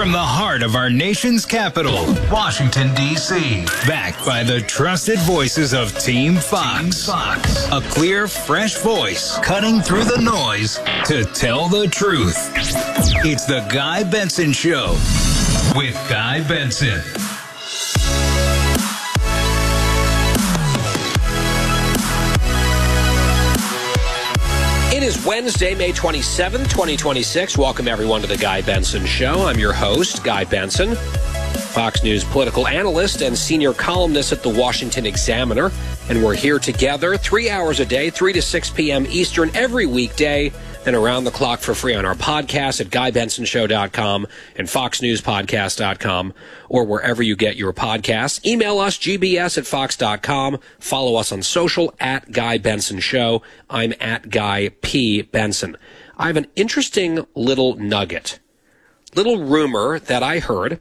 from the heart of our nation's capital, Washington, D.C. Backed by the trusted voices of Team Fox. A clear, fresh voice cutting through the noise to tell the truth. It's the Guy Benson Show with Guy Benson. It is Wednesday, May 27th, 2026. Welcome, everyone, to the Guy Benson Show. I'm your host, Guy Benson, Fox News political analyst and senior columnist at the Washington Examiner. And we're here together 3 hours a day, 3 to 6 p.m. Eastern, every weekday, then around the clock for free on our podcast at GuyBensonShow.com and FoxNewsPodcast.com or wherever you get your podcasts. Email us, gbs@fox.com. Follow us on social at Guy Benson Show. I'm at Guy P. Benson. I have an interesting little nugget, little rumor that I heard.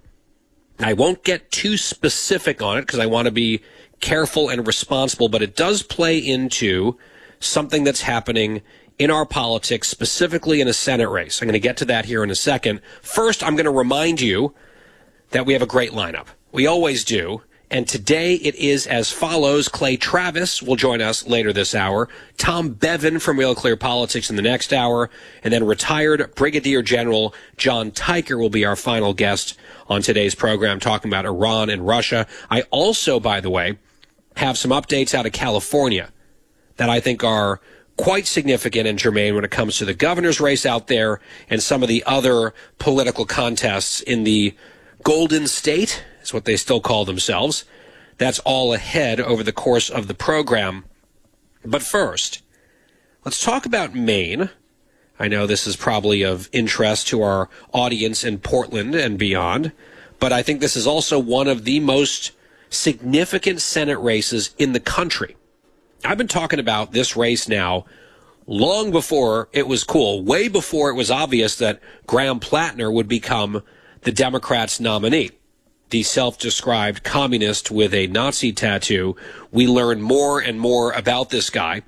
I won't get too specific on it because I want to be careful and responsible, but it does play into something that's happening in our politics, specifically in a Senate race. I'm going to get to that here in a second. First, I'm going to remind you that we have a great lineup. We always do. And today it is as follows. Clay Travis will join us later this hour. Tom Bevan from Real Clear Politics in the next hour. And then retired Brigadier General John Tiker will be our final guest on today's program, talking about Iran and Russia. I also, by the way, have some updates out of California that I think are quite significant and germane when it comes to the governor's race out there and some of the other political contests in the Golden State, is what they still call themselves. That's all ahead over the course of the program. But first, let's talk about Maine. I know this is probably of interest to our audience in Portland and beyond, but I think this is also one of the most significant Senate races in the country. I've been talking about this race now long before it was cool, way before it was obvious that Graham Plattner would become the Democrats' nominee. The self-described communist with a Nazi tattoo. We learn more and more about this guy.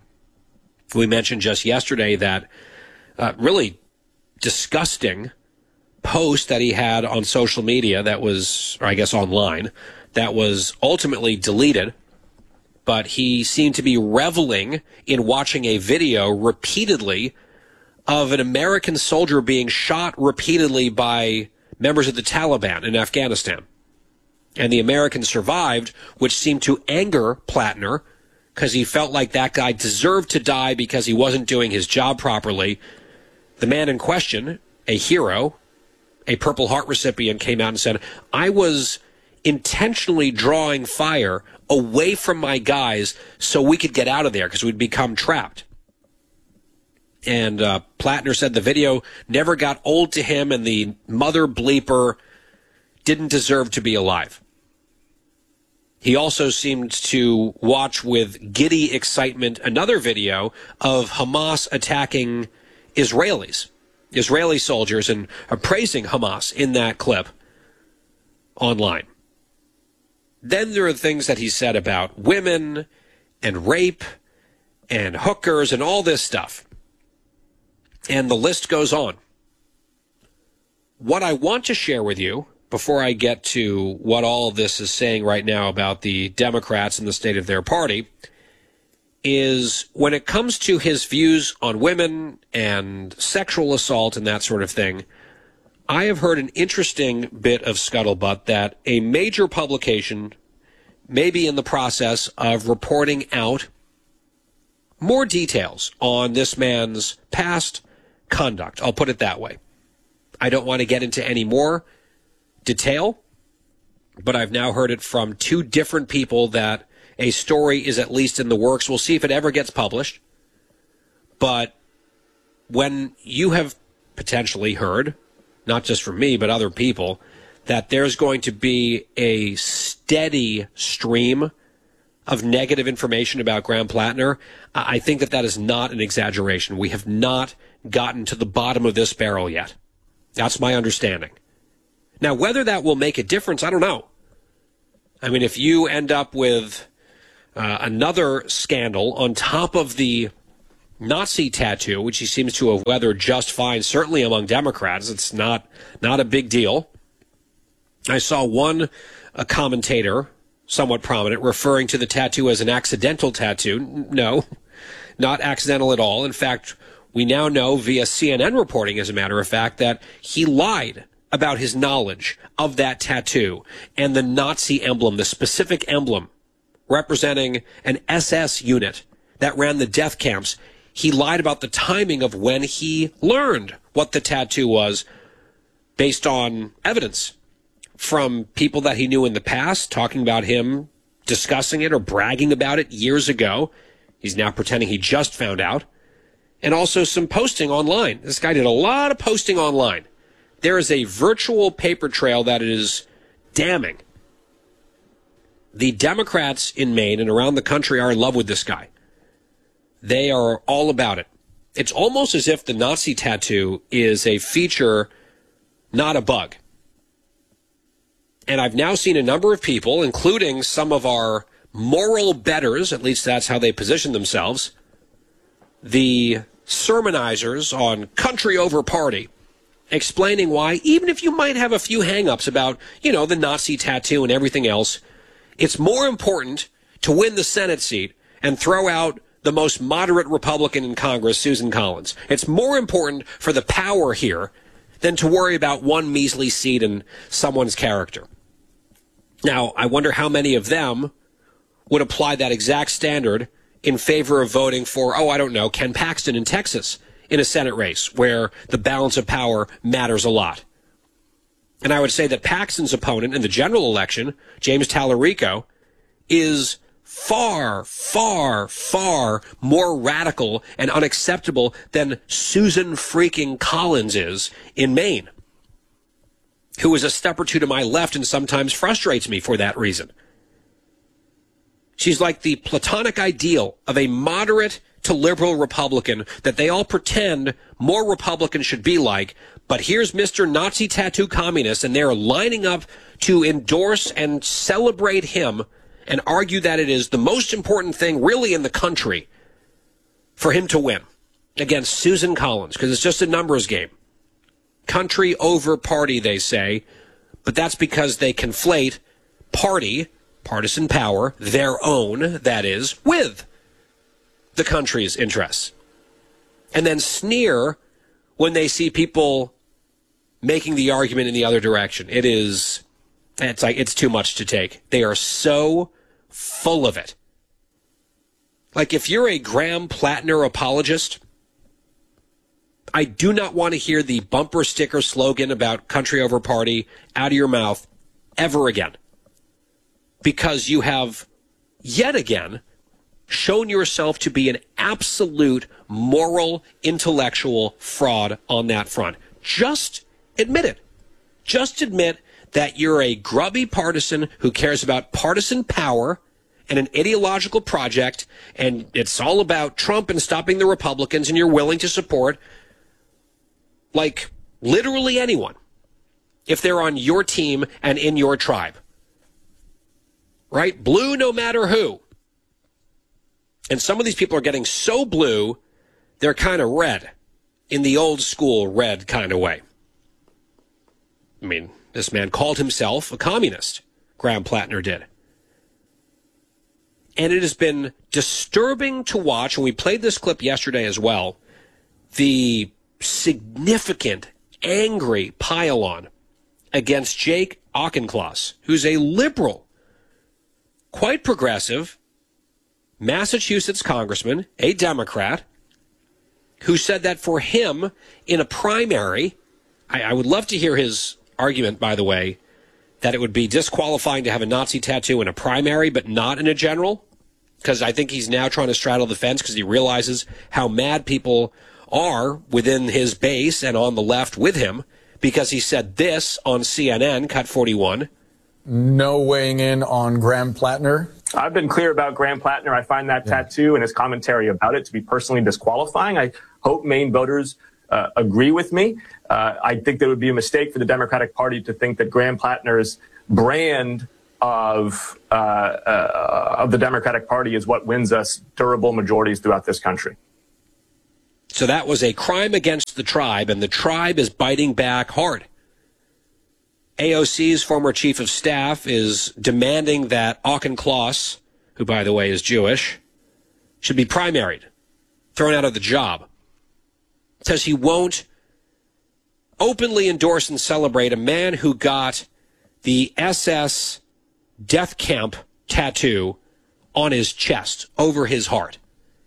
We mentioned just yesterday that really disgusting post that he had on social media that was, or I guess online, that was ultimately deleted. But he seemed to be reveling in watching a video repeatedly of an American soldier being shot repeatedly by members of the Taliban in Afghanistan. And the Americans survived, which seemed to anger Plattner because he felt like that guy deserved to die because he wasn't doing his job properly. The man in question, a hero, a Purple Heart recipient, came out and said, I was intentionally drawing fire away from my guys so we could get out of there because we'd become trapped. And Plattner said the video never got old to him and the mother bleeper didn't deserve to be alive. He also seemed to watch with giddy excitement another video of Hamas attacking Israelis, Israeli soldiers, and praising Hamas in that clip online. Then there are things that he said about women and rape and hookers and all this stuff. And the list goes on. What I want to share with you before I get to what all of this is saying right now about the Democrats and the state of their party is when it comes to his views on women and sexual assault and that sort of thing, I have heard an interesting bit of scuttlebutt that a major publication may be in the process of reporting out more details on this man's past conduct. I'll put it that way. I don't want to get into any more detail, but I've now heard it from two different people that a story is at least in the works. We'll see if it ever gets published. But when you have potentially heard, not just from me, but other people, that there's going to be a steady stream of negative information about Graham Plattner, I think that that is not an exaggeration. We have not gotten to the bottom of this barrel yet. That's my understanding. Now, whether that will make a difference, I don't know. I mean, if you end up with another scandal on top of the Nazi tattoo, which he seems to have weathered just fine, certainly among Democrats, it's not a big deal. I saw a commentator, somewhat prominent, referring to the tattoo as an accidental tattoo. No, not accidental at all. In fact, we now know via CNN reporting, as a matter of fact, that he lied about his knowledge of that tattoo and the Nazi emblem, the specific emblem representing an SS unit that ran the death camps. He lied about the timing of when he learned what the tattoo was based on evidence from people that he knew in the past, talking about him discussing it or bragging about it years ago. He's now pretending he just found out. And also some posting online. This guy did a lot of posting online. There is a virtual paper trail that is damning. The Democrats in Maine and around the country are in love with this guy. They are all about it. It's almost as if the Nazi tattoo is a feature, not a bug. And I've now seen a number of people, including some of our moral betters, at least that's how they position themselves, the sermonizers on country over party, explaining why, even if you might have a few hang-ups about, the Nazi tattoo and everything else, it's more important to win the Senate seat and throw out the most moderate Republican in Congress, Susan Collins. It's more important for the power here than to worry about one measly seat and someone's character. Now, I wonder how many of them would apply that exact standard in favor of voting for, Ken Paxton in Texas in a Senate race where the balance of power matters a lot. And I would say that Paxton's opponent in the general election, James Tallarico, is far, far, far more radical and unacceptable than Susan freaking Collins is in Maine, who is a step or two to my left and sometimes frustrates me for that reason. She's like the platonic ideal of a moderate to liberal Republican that they all pretend more Republicans should be like, but here's Mr. Nazi tattoo communist, and they're lining up to endorse and celebrate him and argue that it is the most important thing really in the country for him to win against Susan Collins, because it's just a numbers game. Country over party, they say, but that's because they conflate partisan power, their own, that is, with the country's interests. And then sneer when they see people making the argument in the other direction. It's too much to take. They are so full of it. Like, if you're a Graham Plattner apologist, I do not want to hear the bumper sticker slogan about country over party out of your mouth ever again. Because you have, yet again, shown yourself to be an absolute moral, intellectual fraud on that front. Just admit it. Just admit that you're a grubby partisan who cares about partisan power and an ideological project, and it's all about Trump and stopping the Republicans, and you're willing to support, like, literally anyone if they're on your team and in your tribe. Right? Blue no matter who. And some of these people are getting so blue, they're kind of red, in the old school red kind of way. I mean, this man called himself a communist. Graham Plattner did. And it has been disturbing to watch, and we played this clip yesterday as well, the significant, angry pile-on against Jake Auchincloss, who's a liberal, quite progressive, Massachusetts congressman, a Democrat, who said that for him in a primary, I would love to hear his argument, by the way, that it would be disqualifying to have a Nazi tattoo in a primary but not in a general, because I think he's now trying to straddle the fence because he realizes how mad people are within his base and on the left with him, because he said this on CNN, Cut 41. No weighing in on Graham Plattner? I've been clear about Graham Plattner. I find that tattoo and his commentary about it to be personally disqualifying. I hope Maine voters agree with me. I think that it would be a mistake for the Democratic Party to think that Graham Plattner's brand of the Democratic Party is what wins us durable majorities throughout this country. So that was a crime against the tribe, and the tribe is biting back hard. AOC's former chief of staff is demanding that Auchincloss, who, by the way, is Jewish, should be primaried, thrown out of the job. Says he won't openly endorse and celebrate a man who got the SS death camp tattoo on his chest, over his heart.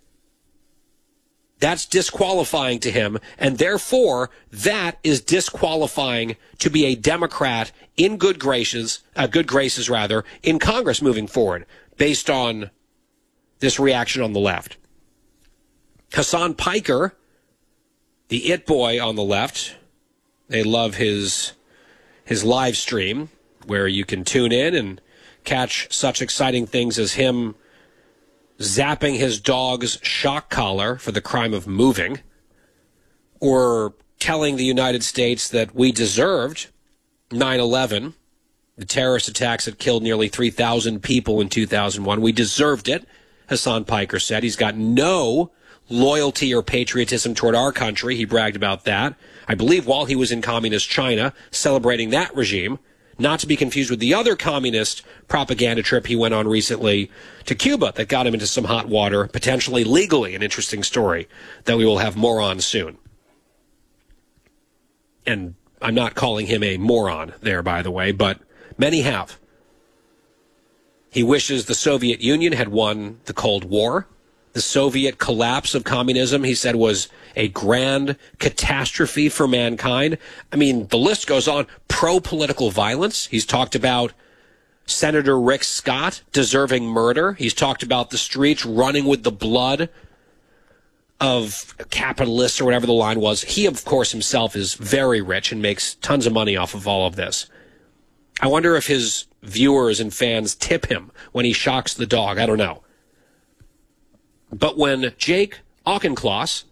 That's disqualifying to him, and therefore that is disqualifying to be a Democrat in good graces in Congress moving forward, based on this reaction on the left. Hassan Piker, the it boy on the left, they love his live stream where you can tune in and catch such exciting things as him zapping his dog's shock collar for the crime of moving, or telling the United States that we deserved 9/11, the terrorist attacks that killed nearly 3,000 people in 2001. We deserved it, Hassan Piker said. He's got no loyalty or patriotism toward our country. He bragged about that, I believe, while he was in communist China, celebrating that regime. Not to be confused with the other communist propaganda trip he went on recently to Cuba that got him into some hot water, potentially legally, an interesting story that we will have more on soon. And I'm not calling him a moron there, by the way, but many have. He wishes the Soviet Union had won the Cold War. The Soviet collapse of communism, he said, was a grand catastrophe for mankind. I mean, the list goes on. Pro-political violence. He's talked about Senator Rick Scott deserving murder. He's talked about the streets running with the blood of capitalists, or whatever the line was. He, of course, himself is very rich and makes tons of money off of all of this. I wonder if his viewers and fans tip him when he shocks the dog. I don't know. But when Jake Auchincloss,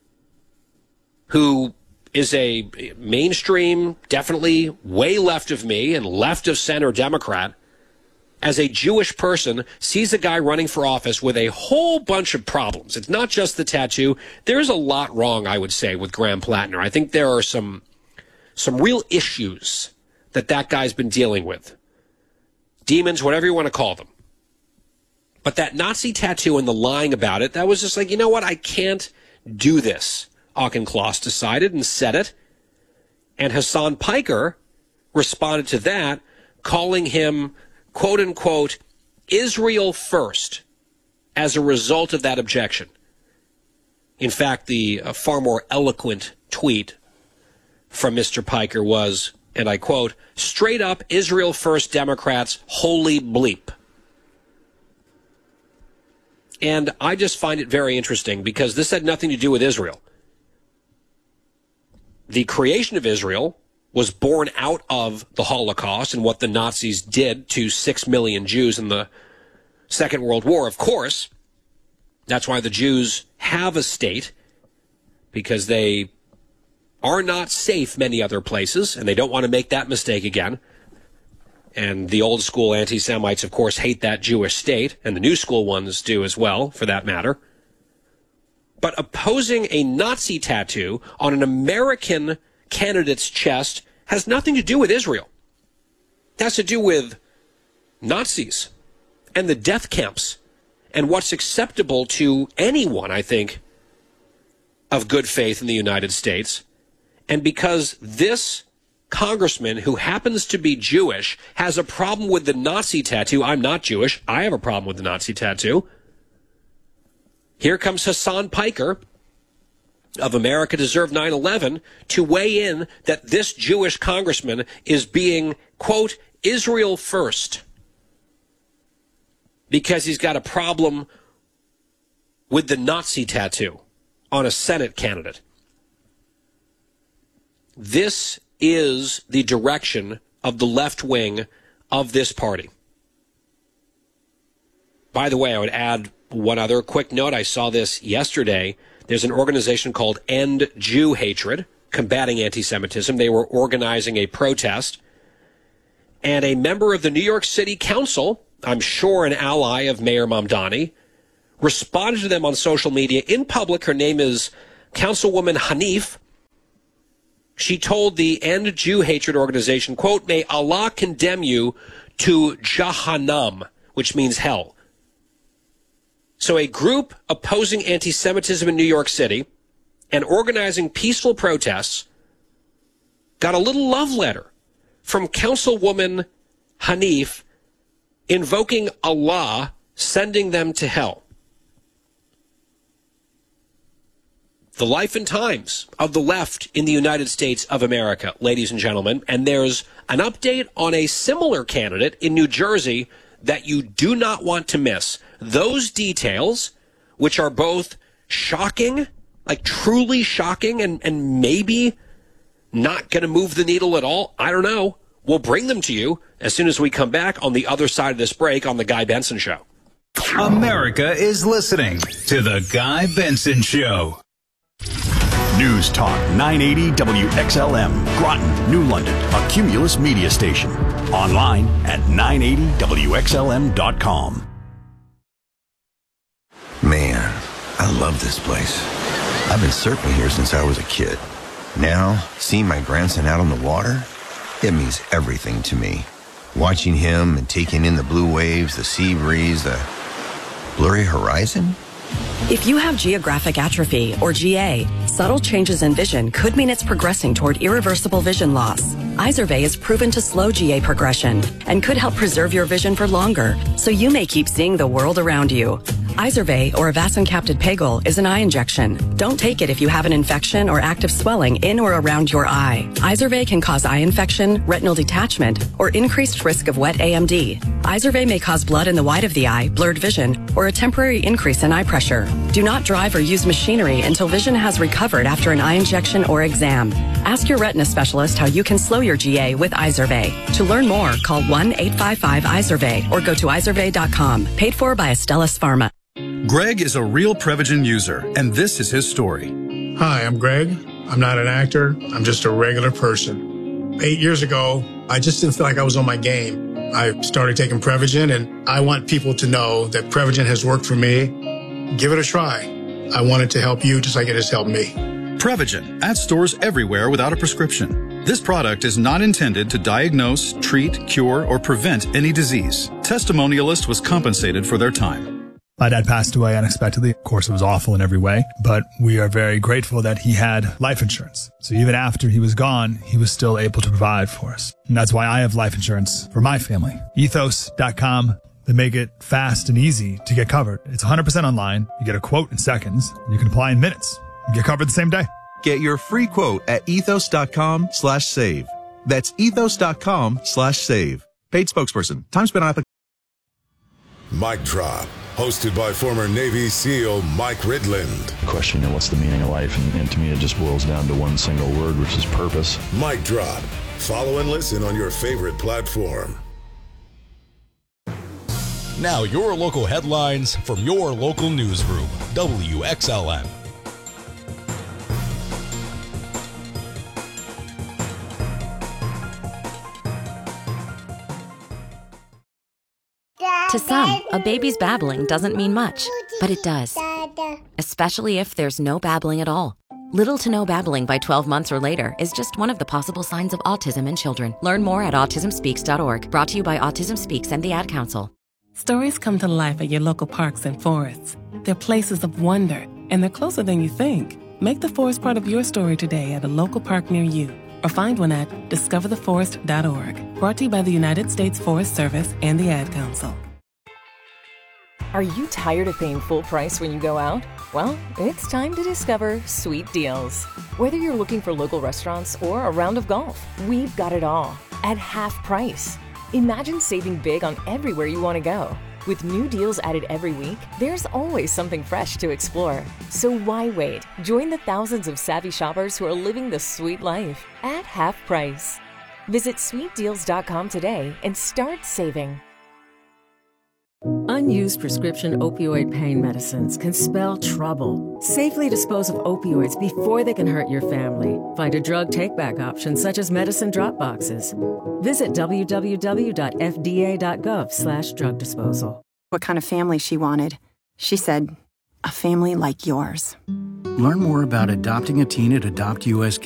who is a mainstream, definitely way left of me and left of center Democrat, as a Jewish person, sees a guy running for office with a whole bunch of problems. It's not just the tattoo. There's a lot wrong, I would say, with Graham Plattner. I think there are some real issues that guy's been dealing with. Demons, whatever you want to call them. But that Nazi tattoo and the lying about it, that was just like, you know what, I can't do this, Auchincloss decided and said it. And Hassan Piker responded to that, calling him, quote unquote, Israel first, as a result of that objection. In fact, the far more eloquent tweet from Mr. Piker was, and I quote, straight up Israel first Democrats, holy bleep. And I just find it very interesting because this had nothing to do with Israel. The creation of Israel was born out of the Holocaust and what the Nazis did to 6 million Jews in the Second World War. Of course, that's why the Jews have a state, because they are not safe many other places, and they don't want to make that mistake again. And the old school anti-Semites, of course, hate that Jewish state, and the new school ones do as well, for that matter. But opposing a Nazi tattoo on an American candidate's chest has nothing to do with Israel. It has to do with Nazis and the death camps and what's acceptable to anyone, I think, of good faith in the United States. And because this congressman, who happens to be Jewish, has a problem with the Nazi tattoo. I'm not Jewish. I have a problem with the Nazi tattoo. Here comes Hassan Piker of America Deserved 9/11 to weigh in that this Jewish congressman is being, quote, Israel first, because he's got a problem with the Nazi tattoo on a Senate candidate. This is the direction of the left wing of this party. By the way, I would add one other quick note. I saw this yesterday. There's an organization called End Jew Hatred, combating anti-Semitism. They were organizing a protest. And a member of the New York City Council, I'm sure an ally of Mayor Mamdani, responded to them on social media in public. Her name is Councilwoman Hanif. She told the End Jew Hatred organization, quote, "May Allah condemn you to Jahannam," which means hell. So a group opposing anti-Semitism in New York City and organizing peaceful protests got a little love letter from Councilwoman Hanif invoking Allah, sending them to hell. The life and times of the left in the United States of America, ladies and gentlemen. And there's an update on a similar candidate in New Jersey that you do not want to miss. Those details, which are both shocking, like truly shocking, and maybe not going to move the needle at all, I don't know. We'll bring them to you as soon as we come back on the other side of this break on The Guy Benson Show. America is listening to The Guy Benson Show. News Talk 980 WXLM, Groton, New London, a Cumulus media station. Online at 980WXLM.com. Man, I love this place. I've been surfing here since I was a kid. Now, seeing my grandson out on the water, it means everything to me. Watching him and taking in the blue waves, the sea breeze, the blurry horizon. If you have geographic atrophy, or GA, subtle changes in vision could mean it's progressing toward irreversible vision loss. Izervay is proven to slow GA progression and could help preserve your vision for longer, so you may keep seeing the world around you. Izervay, or avacincaptad pegol, is an eye injection. Don't take it if you have an infection or active swelling in or around your eye. Izervay can cause eye infection, retinal detachment, or increased risk of wet AMD. Izervay may cause blood in the white of the eye, blurred vision, or a temporary increase in eye pressure. Do not drive or use machinery until vision has recovered after an eye injection or exam. Ask your retina specialist how you can slow your GA with Izervay. To learn more, call 1-855-IZERVAY or go to izervay.com. Paid for by Astellas Pharma. Greg is a real Prevagen user, and this is his story. Hi, I'm Greg. I'm not an actor. I'm just a regular person. 8 years ago, I just didn't feel like I was on my game. I started taking Prevagen, and I want people to know that Prevagen has worked for me. Give it a try. I want it to help you just like it has helped me. Prevagen, at stores everywhere without a prescription. This product is not intended to diagnose, treat, cure, or prevent any disease. Testimonialist was compensated for their time. My dad passed away unexpectedly. Of course, it was awful in every way, but we are very grateful that he had life insurance. So even after he was gone, he was still able to provide for us. And that's why I have life insurance for my family. Ethos.com. They make it fast and easy to get covered. It's 100% online. You get a quote in seconds. And you can apply in minutes. You get covered the same day. Get your free quote at ethos.com/save. That's ethos.com/save. Paid spokesperson. Time spent on application. Mic Drop, hosted by former Navy SEAL Mike Ridland. Question, what's the meaning of life? And to me, it just boils down to one single word, which is purpose. Mic Drop. Follow and listen on your favorite platform. Now your local headlines from your local newsroom, WXLN. To some, a baby's babbling doesn't mean much, but it does. Especially if there's no babbling at all. Little to no babbling by 12 months or later is just one of the possible signs of autism in children. Learn more at autismspeaks.org. Brought to you by Autism Speaks and the Ad Council. Stories come to life at your local parks and forests. They're places of wonder, and they're closer than you think. Make the forest part of your story today at a local park near you, or find one at discovertheforest.org. Brought to you by the United States Forest Service and the Ad Council. Are you tired of paying full price when you go out? Well, it's time to discover Sweet Deals. Whether you're looking for local restaurants or a round of golf, we've got it all at half price. Imagine saving big on everywhere you want to go. With new deals added every week, there's always something fresh to explore. So why wait? Join the thousands of savvy shoppers who are living the sweet life at half price. Visit sweetdeals.com today and start saving. Unused prescription opioid pain medicines can spell trouble. Safely dispose of opioids before they can hurt your family. Find a drug take-back option such as medicine drop boxes. Visit www.fda.gov/drug disposal. What kind of family she wanted. She said, a family like yours. Learn more about adopting a teen at Adopt US.